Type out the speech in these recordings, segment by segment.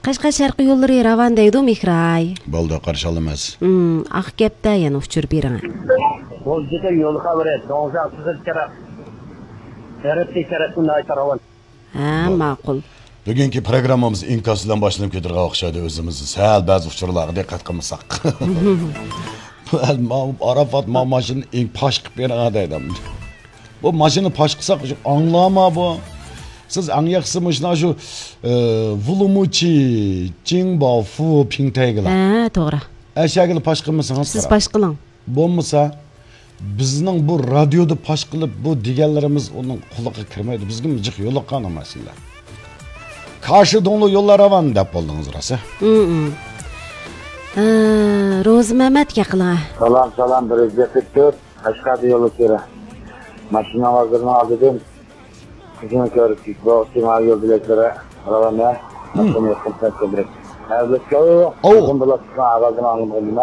Qashqa sharqi yo'llari ravan deydi Mehray. Bo'ldi, qarshi olamiz. Aq gapda yana uchur bering. Bo'ldi yo'l xabari, do'za sizil kerak. Ertesi tarafından aytaravan. Ha, ma'qul. Bugungi programmamiz inkas bilan boshlanib ketirgan o'xshaydi o'zimizni. Sal ba'zi uchurlarga diqqat qilmasak. Arafat mashina eng pash qilib bergan deydim. Bu mashina pash qilsak anglama bu. Siz angyaqsizmi shu Vulumuchi, Jingbo, Fu, Pingtaygilar. Ha, to'g'ri. Ashagini pash qilmasangiz. Siz pash qiling. Bo'lmasa bizning bu radioda pash qilib bu deganlarimiz uning quloqiga kirmaydi. Bizga jiq yo'liqqan emaslar. Qarshi donlu yo'llar avan deb bo'ldingiz rosa. Ro'zi Mamatga qiling. Salam, birinchi Qashqar yo'li kerak. Mashina hozirni oldim. Kızını gördük, bu ihtimal yol biletlere aramaya nasıl yapılsak kedirek. Elbette o, bizim bulaşıkla ağzını alınmalıyım.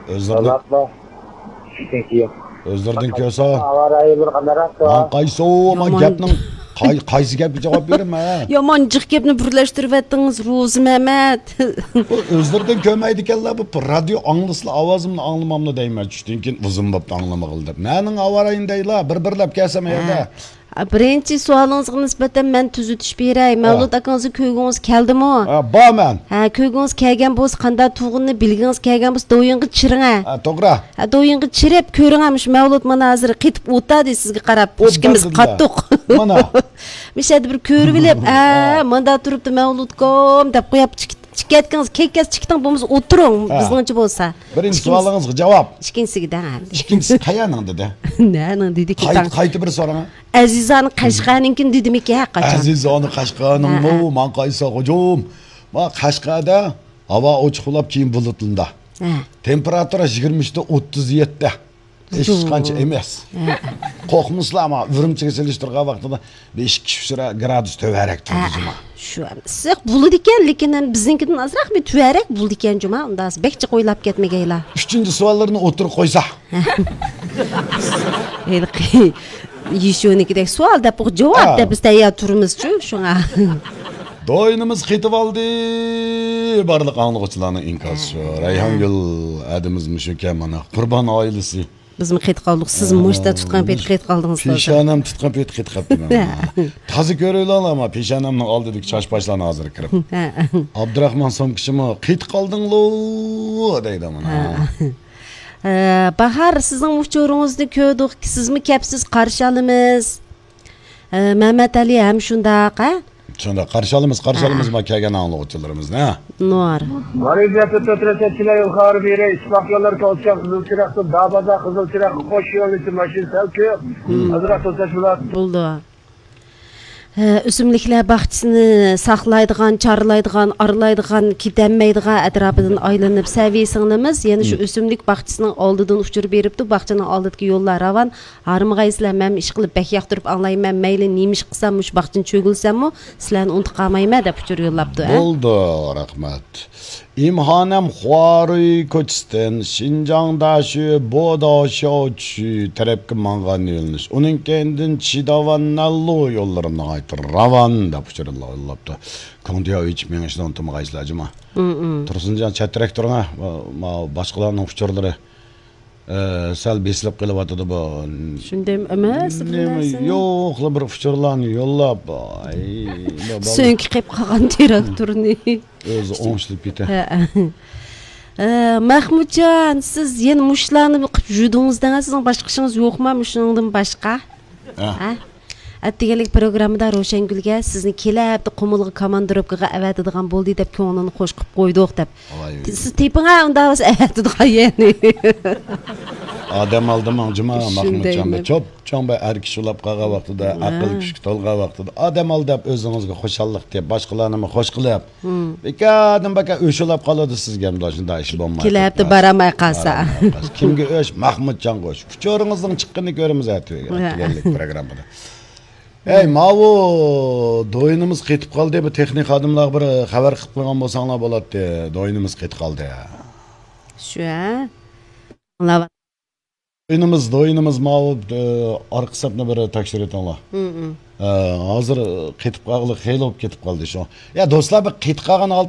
Özlerden kösa. Avarayı bir kadar attı. Lan kayso ama gapning qaysi gapga javob berma. Yomon jiq gapni birlashtirib etdingiz Ro'zi Mamat. Özlerden kömaydi ekanlar bu radio anglısla ovozimni anglamamni deyman. Tushdan keyin uzun bo'lib anglamag'ildir. Mening avarayindaylar bir-birlab kelsam yerda. Birinchi savolinizga nisbatan men tuzitish beray. Mavlud akangizni ko'rgingiz keldimi? Borman. Ha, ko'rgingiz kelgan bo'lsa, qanday tug'inni bilgingiz kelgan bo'lsa, do'yinga chiring. Ha, to'g'ri. Ha, do'yinga chirib ko'ringamish Mavlud mana hozir qetib o'tadi sizga qarab. Ishkimiz qattiq. Mana. Mishadi bir ko'rib olib, menda turibdi Mavludkom deb qo'yib chiqayotgangiz, kekkas chiqding bo'lmasa o'tiring bizningcha bo'lsa. Birinchi savolingizga javob. Ikkinchisiga Ikkinchisi qayaning dedi? Nani dedi ki? Qayta bir so'rang. Azizani Qashqarninkin dedimiki qachon? Azizani Qashqarning men qaysi hujum? Ma Qashqarda havo ochiqlab keyin bulutlinda. Temperatura 23 da 37 da. Hech qancha emas. Qo'rqmislarmi? Urumchiga selishtirgan vaqtida 5-2 gradus to'varak turdi juma. Shu siz bo'ldi ekan, lekin bizninkidan azroq bir to'varak bo'ldi ekan juma. Unda bekchi qo'ylab ketmagaylar. 3-savollarni o'tirib qo'ysa. Yishoniki dek savol deb javob deb biz tayyor turibmiz-ku, shunga. Do'yinimiz qetib oldi. Barliq anglovchilarning inkosi. Rayhongul adimizmi shu ekan mana Qurbon oilasi. Biz mi qet qoldik? Siz mo'shda tutgan pet qet qoldingiz. Peshonam tutgan pet qet qoldim. Tozi ko'raylar ama peshonamning oldidagi chosh boshlarni hozir kirib. Abdurahmon Somkishimi qet qoldinglo deydi mana. Bahar sizning uchuringizni ko'rdik. Sizmi kapsiz qarshi olamiz. Mamat Ali ham shundaq, Shunda qarshi olamiz ma kelgan anglovchilarimizni. No'ar. Variyati to'trasetchilar yo'l xabar beray, isloq yo'llar ko'chak qizilchiroqda dabada qizilchiroq qo'sh yo'l uchun mashina salki, azroq to'sash bo'ladi. Bo'ldi. O'simliklar baxchisini saqlaydigan, chorlaydigan, arlaydigan, ketanmaydigan atrofidan aylanib saviyasinimiz, yana shu o'simlik baxchisining oldidan uchirib beribdi. Baxchining oldidagi yo'llar ravan. Harimg'aysizlar men ish qilib bakyak turib anglayman, mayli nemish qilsam, mush baxchini cho'gilsammi, sizlarni unutib qolmayman deb uchir yo'llabdi. Bo'ldi, rahmat. İmhanem Huari Koçistan, Şinjan'da şu Boda Şoçu tarafki mangan yolunuz. Onun kendin Çidavan Nallo yollarından aytır. Ravan da pıçırırlar yollaptı. Kondiya hiç men işten unutma gaysılacıma. Tursuncan chat direktoruna başkalarının pıçırları sal besilip kılıbatıdı bu. Şundayım emas. Yo'q, bir pıçırlarını yollap. Sönkü qilib qolgan direktorni. O'zi o'ngishilib ketdi. Mahmudjon, siz yana mushlarni qilib yurdingizdan sizning boshqa ishingiz yo'qmi shuningdan boshqa? Attigalik programmada Ro'shangulga sizni kelib Qumulg'i komandirovkaga avatadigan bo'ldi deb ko'nglini xo'sh qilib qo'ydik deb. Siz tepinga unda avatadigan yani. Adam aldım juma Mahmudjon chop chomba har kishi ulab qolgan vaqtida, aql kuch to'lgan vaqtida adam al deb o'zingizga xo'shallik deb boshqalarni xo'sh qilib. Bekadim baka o'shalab qoladi sizga shunday ish bo'lmaydi. Kelibdi baramay qolsa. Kimga o'sh Mahmudjon qo'sh. Uchoringizning chiqqanini ko'ramiz atganlik programmada. Ey mavu do'yinimiz ketib qoldi deb texnik xodimlar bir xabar qilib qo'ygan bo'lsanglar bo'ladi. Do'yinimiz ketib qoldi. Shu Do'yinimiz mavub orqa hisobni bir tekshir etinglar. Hozir ketib qoldi, xeyli bo'lib ketib qoldi shu. Ya do'stlar, bir ketib qolgan